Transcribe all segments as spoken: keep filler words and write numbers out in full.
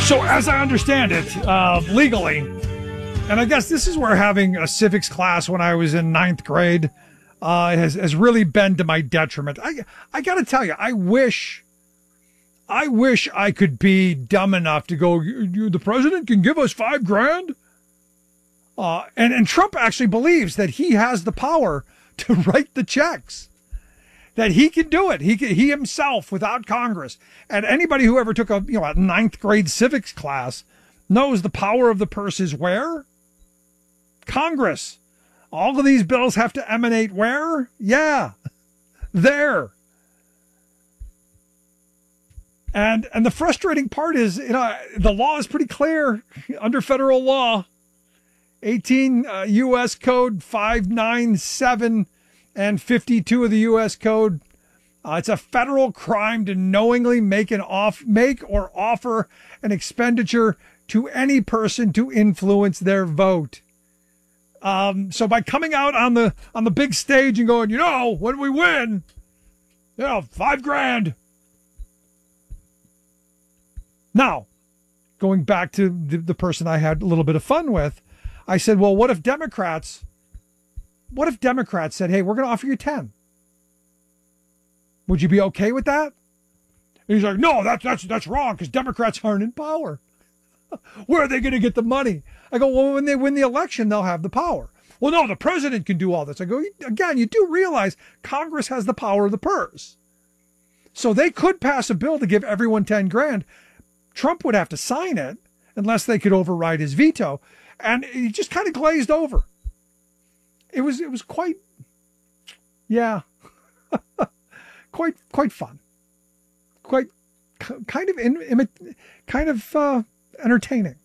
So as I understand it, uh, legally, and I guess this is where having a civics class when I was in ninth grade uh, has, has really been to my detriment. I, I got to tell you, I wish, I wish I could be dumb enough to go, the president can give us five grand. Uh, and, and Trump actually believes that he has the power to write the checks, that he can do it. He can, he himself without Congress. And anybody who ever took a, you know, a ninth grade civics class knows the power of the purse is where? Congress. All of these bills have to emanate where? Yeah, there. And, and the frustrating part is, you know, the law is pretty clear under federal law. eighteen uh, U S Code five ninety-seven and fifty-two of the U S Code. Uh, it's a federal crime to knowingly make an off, make or offer an expenditure to any person to influence their vote. Um, so by coming out on the on the big stage and going, you know, when we win, you know, five grand. Now, going back to the, the person I had a little bit of fun with, I said, well, what if Democrats, what if Democrats said, hey, we're going to offer you ten? Would you be okay with that? And he's like, no, that's, that's, that's wrong because Democrats aren't in power. Where are they going to get the money? I go, well, when they win the election, they'll have the power. Well, no, the president can do all this. I go, again, you do realize Congress has the power of the purse. So they could pass a bill to give everyone ten grand. Trump would have to sign it unless they could override his veto. And he just kind of glazed over. It was, it was quite, yeah, quite, quite fun. Quite, kind of, in, kind of uh, entertaining.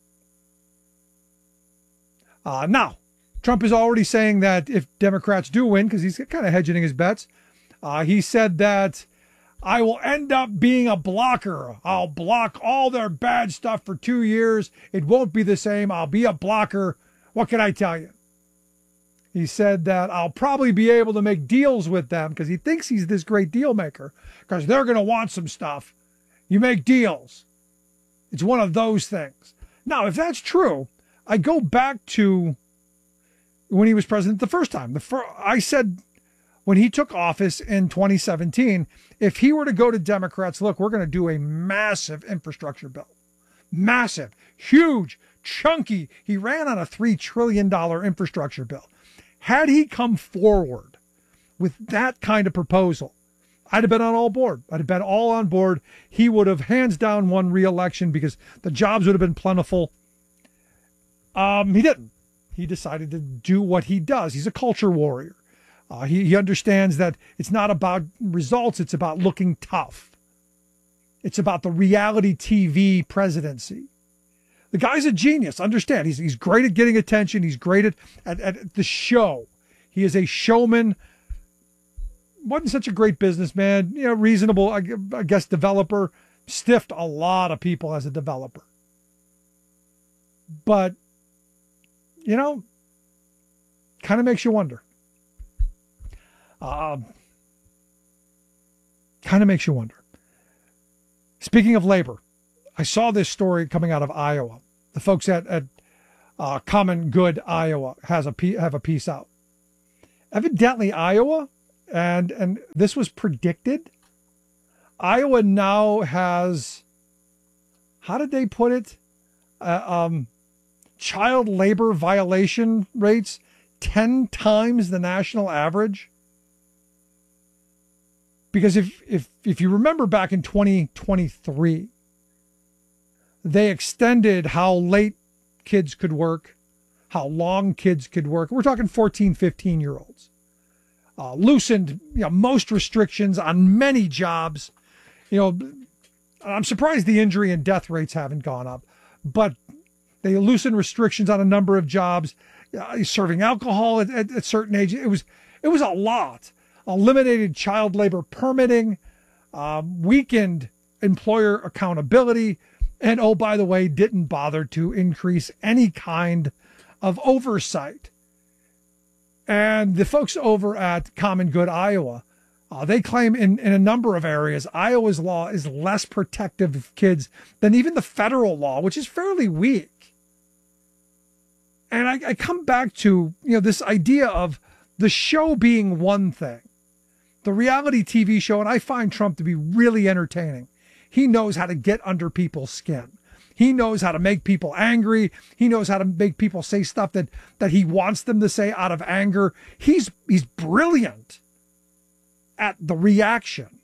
Uh, now, Trump is already saying that if Democrats do win, because he's kind of hedging his bets, uh, he said that I will end up being a blocker. I'll block all their bad stuff for two years. It won't be the same. I'll be a blocker. What can I tell you? He said that I'll probably be able to make deals with them because he thinks he's this great deal maker because they're going to want some stuff. You make deals. It's one of those things. Now, if that's true, I go back to when he was president the first time. The fir- I said when he took office in twenty seventeen, if he were to go to Democrats, look, we're going to do a massive infrastructure bill. Massive, huge, chunky. He ran on a three trillion dollars infrastructure bill. Had he come forward with that kind of proposal, I'd have been on all board. I'd have been all on board. He would have hands down won re-election because the jobs would have been plentiful. Um, he didn't. He decided to do what he does. He's a culture warrior. Uh, he, he understands that it's not about results. It's about looking tough. It's about the reality T V presidency. The guy's a genius. Understand. He's, he's great at getting attention. He's great at, at, at the show. He is a showman. Wasn't such a great businessman, you know, reasonable, I, I guess, developer. Stiffed a lot of people as a developer. But, you know, kind of makes you wonder. Um, kind of makes you wonder. Speaking of labor, I saw this story coming out of Iowa. The folks at, at uh, Common Good Iowa has a have a piece out. Evidently, Iowa, and and this was predicted. Iowa now has, how did they put it? Uh, um, child labor violation rates ten times the national average. Because if if if you remember back in twenty twenty-three, they extended how late kids could work, how long kids could work. We're talking fourteen, fifteen year olds. Uh, loosened, you know, most restrictions on many jobs. You know, I'm surprised the injury and death rates haven't gone up, but they loosened restrictions on a number of jobs, uh, serving alcohol at, at, at certain ages. It was, it was a lot. Eliminated child labor permitting, um, weakened employer accountability, and oh, by the way, didn't bother to increase any kind of oversight. And the folks over at Common Good Iowa Uh, they claim in, in a number of areas, Iowa's law is less protective of kids than even the federal law, which is fairly weak. And I, I come back to, you know, this idea of the show being one thing, the reality T V show, and I find Trump to be really entertaining. He knows how to get under people's skin. He knows how to make people angry. He knows how to make people say stuff that, that he wants them to say out of anger. He's, he's brilliant at the reaction.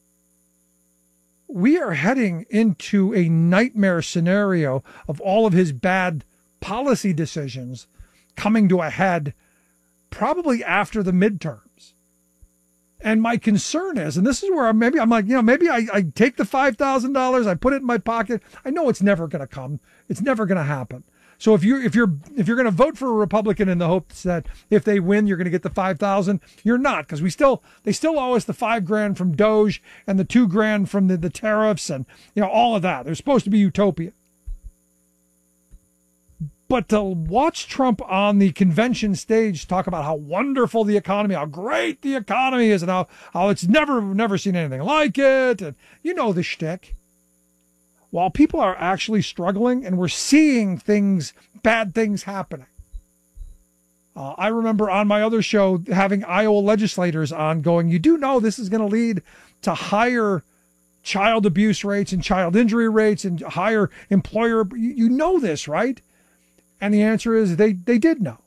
We are heading into a nightmare scenario of all of his bad policy decisions coming to a head probably after the midterms. And my concern is, and this is where I'm, maybe I'm like, you know, maybe I, I take the five thousand dollars, I put it in my pocket. I know it's never going to come. It's never going to happen. So if you if you're if you're going to vote for a Republican in the hopes that if they win you're going to get the five thousand, you're not, because we still they still owe us the five grand from Doge and the two grand from the, the tariffs and you know all of that. They're supposed to be utopia. But to watch Trump on the convention stage talk about how wonderful the economy, how great the economy is, and how, how it's never, never seen anything like it, and you know the shtick. While people are actually struggling and we're seeing things, bad things happening. Uh, I remember on my other show having Iowa legislators on going, you do know this is going to lead to higher child abuse rates and child injury rates and higher employer. You, you know this, right? And the answer is they, they did know.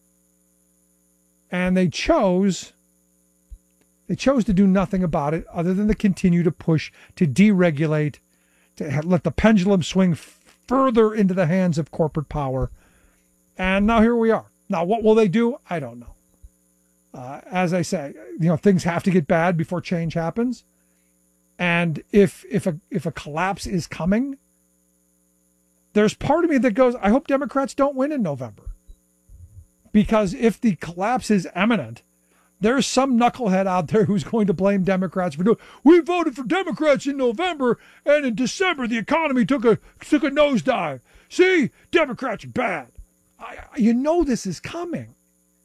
And they chose, they chose to do nothing about it other than to continue to push, to deregulate, to let the pendulum swing further into the hands of corporate power. And now here we are. Now, what will they do? I don't know. Uh, as I say, you know, things have to get bad before change happens. And if if a if a collapse is coming, there's part of me that goes, I hope Democrats don't win in November. Because if the collapse is imminent, there's some knucklehead out there who's going to blame Democrats for doing, we voted for Democrats in November, and in December the economy took a took a nosedive. See, Democrats are bad. I, you know this is coming.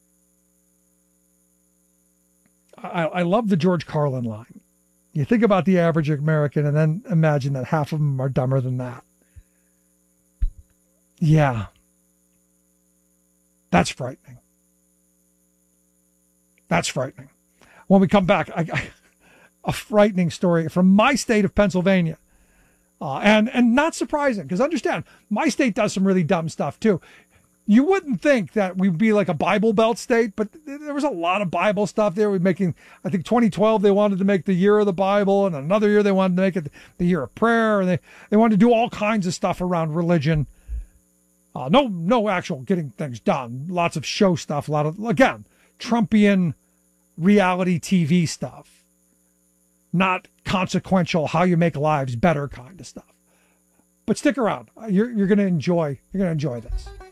I, I love the George Carlin line. You think about the average American and then imagine that half of them are dumber than that. Yeah. That's frightening. That's frightening. When we come back, I, I, a frightening story from my state of Pennsylvania. Uh, and, and not surprising, because understand, my state does some really dumb stuff too. You wouldn't think that we'd be like a Bible Belt state, but there was a lot of Bible stuff there. We're making, I think twenty twelve, they wanted to make the year of the Bible, and another year they wanted to make it the year of prayer. And they, they wanted to do all kinds of stuff around religion. Uh, no, no actual getting things done. Lots of show stuff. A lot of, again, Trumpian reality T V stuff. Not consequential, how you make lives better kind of stuff. But stick around. You're, you're going to enjoy, you're going to enjoy this.